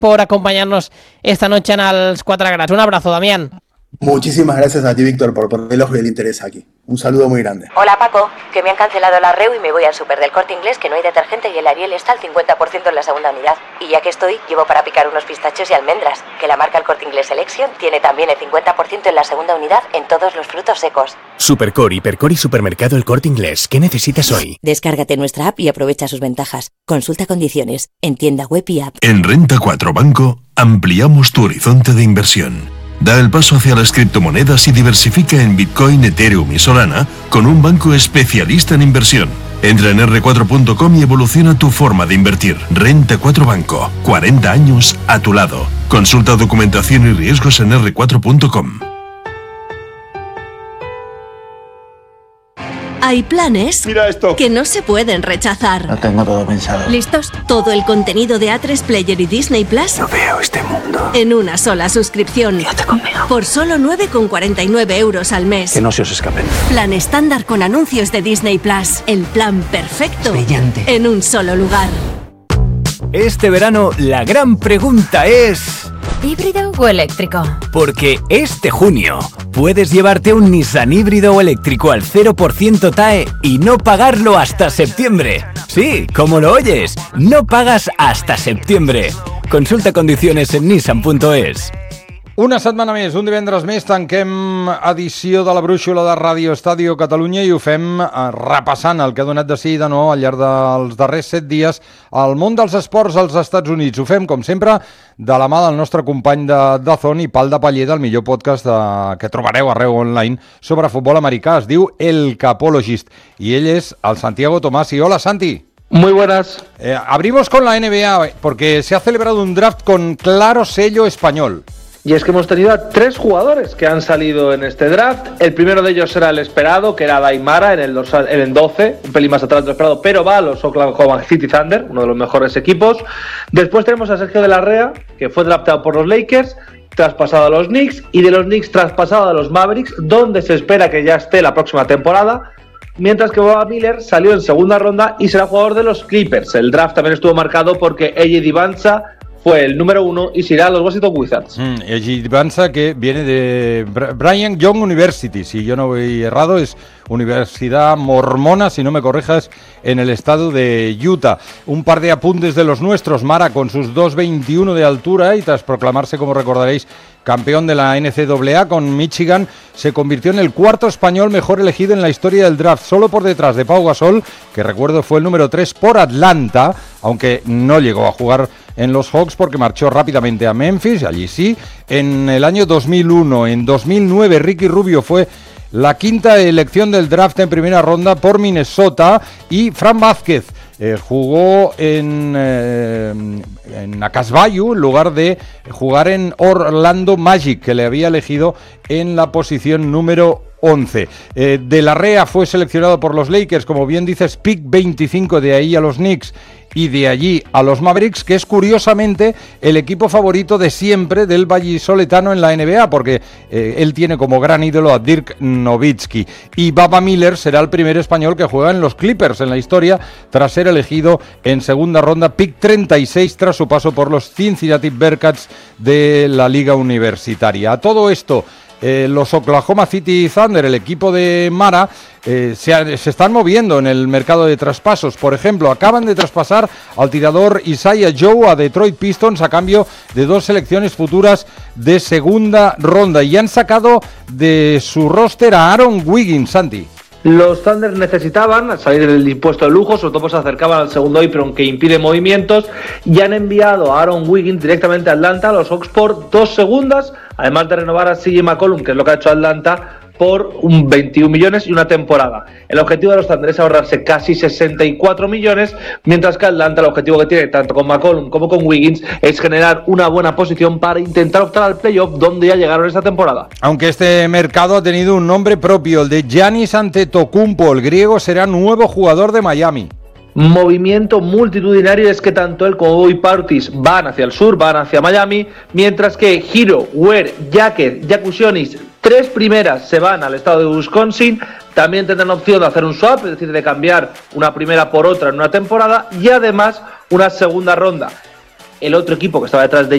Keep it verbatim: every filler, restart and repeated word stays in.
por acompañarnos esta noche en els Quatre Grats. Un abrazo, Damián. Muchísimas gracias a ti, Víctor, por poner el ojo y el interés aquí. Un saludo muy grande. Hola, Paco, que me han cancelado la R E U y me voy al súper del Corte Inglés, que no hay detergente y el Ariel está al cincuenta por ciento en la segunda unidad. Y ya que estoy, llevo para picar unos pistachos y almendras, que la marca El Corte Inglés Selection tiene también el cincuenta por ciento en la segunda unidad en todos los frutos secos. Supercor, Hipercor y Supermercado El Corte Inglés. ¿Qué necesitas hoy? Descárgate nuestra app y aprovecha sus ventajas. Consulta condiciones en tienda web y app. En Renta cuatro Banco ampliamos tu horizonte de inversión. Da el paso hacia las criptomonedas y diversifica en Bitcoin, Ethereum y Solana con un banco especialista en inversión. Entra en erre cuatro punto com y evoluciona tu forma de invertir. Renta cuatro Banco. cuarenta años a tu lado. Consulta documentación y riesgos en erre cuatro punto com. Hay planes Mira esto. que no se pueden rechazar. Lo tengo todo pensado. ¿Listos? Todo el contenido de A tres Player y Disney Plus No veo este mundo. en una sola suscripción. Quédate conmigo. Por solo nueve con cuarenta y nueve euros al mes. Que no se os escapen. Plan estándar con anuncios de Disney Plus. El plan perfecto Brillante. en un solo lugar. Este verano la gran pregunta es... ¿híbrido o eléctrico? Porque este junio puedes llevarte un Nissan híbrido o eléctrico al cero por ciento T A E y no pagarlo hasta septiembre. Sí, como lo oyes, no pagas hasta septiembre. Consulta condiciones en nissan punto es. Una setmana més, un divendres més, tanquem edició de la Brúixola de Ràdio Estadio Catalunya i ho fem repassant el que ha donat de sí i de no al llarg dels darrers set dies al món dels esports als Estats Units. Ho fem, com sempre, de la mà del nostre company de Dazón i pal de paller del millor podcast de, que trobareu arreu online sobre futbol americà. Es diu El Capologist i ell és el Santiago Tomasi. Hola, Santi. Muy buenas. Eh, abrimos con la N B A porque se ha celebrado un draft con claro sello español. Y es que hemos tenido a tres jugadores que han salido en este draft. El primero de ellos era el esperado, que era Daimara en el, en el doce, un pelín más atrás de lo esperado, pero va a los Oklahoma City Thunder, uno de los mejores equipos. Después tenemos a Sergio de la Rea, que fue draftado por los Lakers, traspasado a los Knicks, y de los Knicks traspasado a los Mavericks, donde se espera que ya esté la próxima temporada. Mientras que Boba Miller salió en segunda ronda y será jugador de los Clippers. El draft también estuvo marcado porque A J Divanza fue el número uno y se irá a los Washington Wizards. Mm, A J Divanza, que viene de Brigham Young University, si yo no voy errado, es Universidad Mormona, si no me corrijas, en el estado de Utah. Un par de apuntes de los nuestros. Mara, con sus dos veintiuno de altura y tras proclamarse, como recordaréis, campeón de la N C A A con Michigan, se convirtió en el cuarto español mejor elegido en la historia del draft, solo por detrás de Pau Gasol, que recuerdo fue el número tres por Atlanta, aunque no llegó a jugar en los Hawks porque marchó rápidamente a Memphis, allí sí, en el año dos mil uno. En dos mil nueve Ricky Rubio fue la quinta elección del draft en primera ronda por Minnesota y Fran Vázquez eh, jugó en, eh, en Acasbayu en lugar de jugar en Orlando Magic, que le había elegido en la posición número once. Eh, de la Rea fue seleccionado por los Lakers, como bien dices, pick veinticinco, de ahí a los Knicks y de allí a los Mavericks, que es curiosamente el equipo favorito de siempre del vallisoletano en la N B A, porque eh, él tiene como gran ídolo a Dirk Nowitzki. Y Baba Miller será el primer español que juega en los Clippers en la historia, tras ser elegido en segunda ronda, pick treinta y seis, tras su paso por los Cincinnati Bearcats de la Liga Universitaria. A todo esto, Eh, los Oklahoma City Thunder, el equipo de Mara, eh, se, se están moviendo en el mercado de traspasos. Por ejemplo, acaban de traspasar al tirador Isaiah Joe a Detroit Pistons a cambio de dos selecciones futuras de segunda ronda y han sacado de su roster a Aaron Wiggins, Santi. Los Thunder necesitaban salir del impuesto de lujo, sobre todo pues se acercaban al segundo Ipron, que impide movimientos, y han enviado a Aaron Wiggins directamente a Atlanta, a los Hawks, por dos segundas, además de renovar a C J McCollum, que es lo que ha hecho Atlanta, por un veintiún millones y una temporada. El objetivo de los Thunder es ahorrarse casi sesenta y cuatro millones, mientras que Atlanta, el objetivo que tiene tanto con McCollum como con Wiggins es generar una buena posición para intentar optar al playoff, donde ya llegaron esta temporada. Aunque este mercado ha tenido un nombre propio, el de Giannis Antetokounmpo, el griego será nuevo jugador de Miami. Movimiento multitudinario, es que tanto él como Bobby Portis van hacia el sur, van hacia Miami, mientras que Hero, Ware, Jacket, Jakusionis, tres primeras se van al estado de Wisconsin. También tendrán opción de hacer un swap, es decir, de cambiar una primera por otra en una temporada, y además una segunda ronda. El otro equipo que estaba detrás de